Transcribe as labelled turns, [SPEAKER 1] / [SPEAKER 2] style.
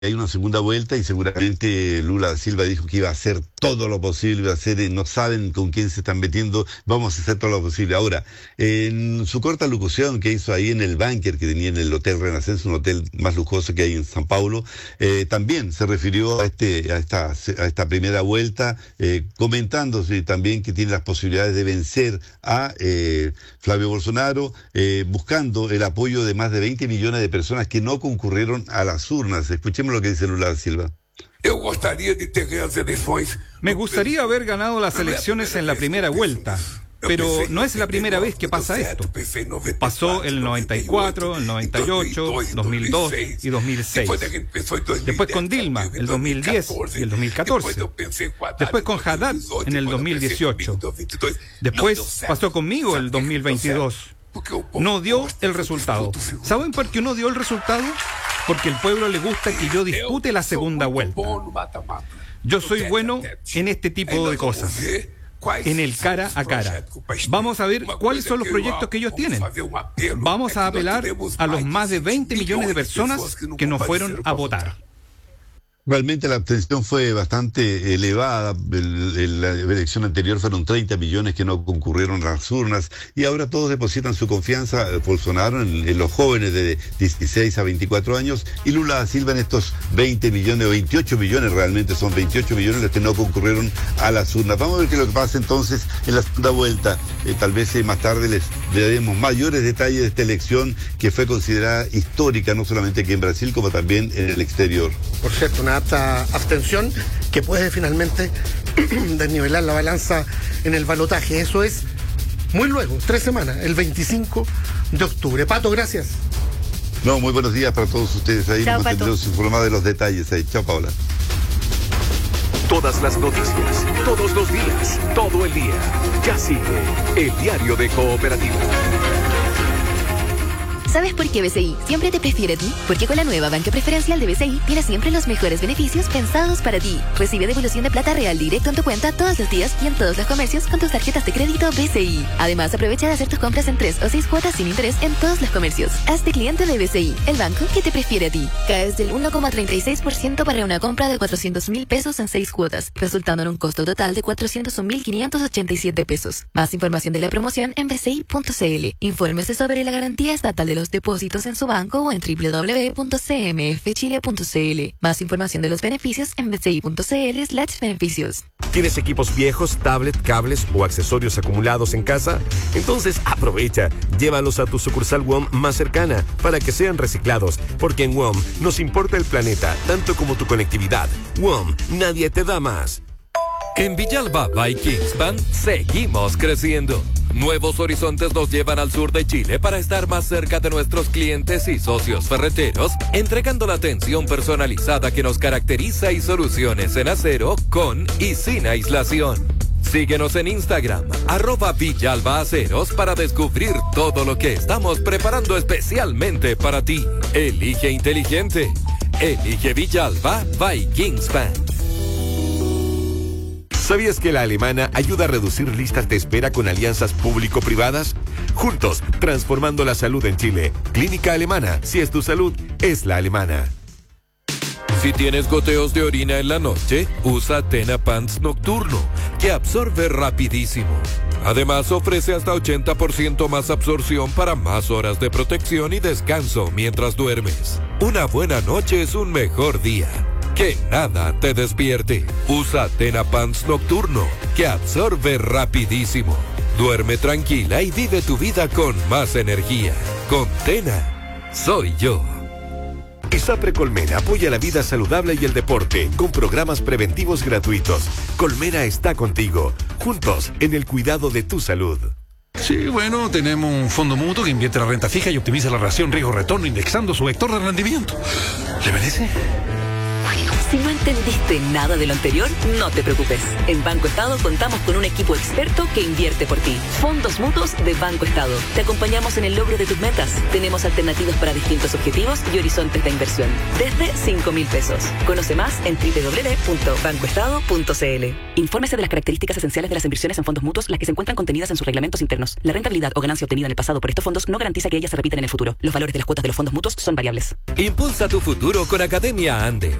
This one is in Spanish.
[SPEAKER 1] hay una segunda vuelta y seguramente Lula da Silva dijo que iba a hacer todo lo posible, iba a hacer, no saben con quién se están metiendo, vamos a hacer todo lo posible. Ahora, en su corta locución que hizo ahí en el bunker que tenía en el Hotel Renaissance, un hotel más lujoso que hay en San Paulo, también se refirió a esta primera vuelta, comentándose también que tiene las posibilidades de vencer a Flavio Bolsonaro, buscando el apoyo de más de 20 millones de personas que no concurrieron a las urnas. Escuchemos lo que dice Lula da Silva.
[SPEAKER 2] Me gustaría haber ganado las elecciones en la primera vuelta, pero no es la primera vez que pasa esto. Pasó el 94, el 98, 2002 y 2006. Después con Dilma, el 2010 y el 2014. Después con Haddad en el 2018. Después pasó conmigo el 2022. No dio el resultado. ¿Saben por qué no dio el resultado? Porque el pueblo le gusta que yo dispute la segunda vuelta. Yo soy bueno en este tipo de cosas, en el cara a cara. Vamos a ver cuáles son los proyectos que ellos tienen. Vamos a apelar a los más de 20 millones de personas que no fueron a votar.
[SPEAKER 1] Realmente la abstención fue bastante elevada. La elección anterior fueron 30 millones que no concurrieron a las urnas y ahora todos depositan su confianza, Bolsonaro, en los jóvenes de 16 a 24 años y Lula da Silva en estos 20 millones o 28 millones, realmente son 28 millones los que no concurrieron a las urnas. Vamos a ver qué es lo que pasa entonces en la segunda vuelta. Tal vez más tarde le daremos mayores detalles de esta elección que fue considerada histórica, no solamente aquí en Brasil, como también en el exterior.
[SPEAKER 3] Por cierto, una alta abstención que puede finalmente desnivelar la balanza en el balotaje. Eso es muy luego, 3 semanas, el 25 de octubre. Pato, gracias.
[SPEAKER 1] No, muy buenos días para todos ustedes. Ahí
[SPEAKER 4] Chao,
[SPEAKER 1] nos mantendremos informados de los detalles ahí. Chao, Paola.
[SPEAKER 5] Todas las noticias, todos los días, todo el día. Ya sigue el Diario de Cooperativa.
[SPEAKER 4] ¿Sabes por qué BCI siempre te prefiere a ti? Porque con la nueva banca preferencial de BCI tienes siempre los mejores beneficios pensados para ti. Recibe devolución de plata real directo en tu cuenta todos los días y en todos los comercios con tus tarjetas de crédito BCI. Además, aprovecha de hacer tus compras en 3 o 6 cuotas sin interés en todos los comercios. Hazte cliente de BCI, el banco que te prefiere a ti. Caes del 1,36% para una compra de 400.000 pesos en 6 cuotas, resultando en un costo total de 401.587 pesos. Más información de la promoción en bci.cl. Infórmese sobre la garantía estatal de los depósitos en su banco o en www.cmfchile.cl. Más información de los beneficios en bci.cl/beneficios.
[SPEAKER 5] ¿Tienes equipos viejos, tablet, cables o accesorios acumulados en casa? Entonces aprovecha, llévalos a tu sucursal WOM más cercana para que sean reciclados, porque en WOM nos importa el planeta tanto como tu conectividad. WOM, nadie te da más.
[SPEAKER 6] En Villalba by Kingspan seguimos creciendo. Nuevos horizontes nos llevan al sur de Chile para estar más cerca de nuestros clientes y socios ferreteros, entregando la atención personalizada que nos caracteriza y soluciones en acero con y sin aislación. Síguenos en Instagram, @VillalbaAceros para descubrir todo lo que estamos preparando especialmente para ti. Elige inteligente. Elige Villalba by Kingspan.
[SPEAKER 5] ¿Sabías que la Alemana ayuda a reducir listas de espera con alianzas público-privadas? Juntos, transformando la salud en Chile. Clínica Alemana. Si es tu salud, es la alemana.
[SPEAKER 6] Si tienes goteos de orina en la noche, usa Tena Pants Nocturno, que absorbe rapidísimo. Además, ofrece hasta 80% más absorción para más horas de protección y descanso mientras duermes. Una buena noche es un mejor día. Que nada te despierte. Usa Tena Pants Nocturno, que absorbe rapidísimo. Duerme tranquila y vive tu vida con más energía. Con Tena, soy yo.
[SPEAKER 5] ISAPRE Colmena apoya la vida saludable y el deporte con programas preventivos gratuitos. Colmena está contigo, juntos en el cuidado de tu salud.
[SPEAKER 7] Sí, bueno, tenemos un fondo mutuo que invierte la renta fija y optimiza la relación riesgo-retorno indexando su vector de rendimiento. ¿Le parece?
[SPEAKER 8] Si no entendiste nada de lo anterior, no te preocupes. En Banco Estado contamos con un equipo experto que invierte por ti. Fondos mutuos de Banco Estado. Te acompañamos en el logro de tus metas. Tenemos alternativas para distintos objetivos y horizontes de inversión. Desde 5.000 pesos. Conoce más en www.bancoestado.cl. Infórmese de las características esenciales de las inversiones en fondos mutuos, las que se encuentran contenidas en sus reglamentos internos. La rentabilidad o ganancia obtenida en el pasado por estos fondos no garantiza que ellas se repitan en el futuro. Los valores de las cuotas de los fondos mutuos son variables.
[SPEAKER 6] Impulsa tu futuro con Academia Ande.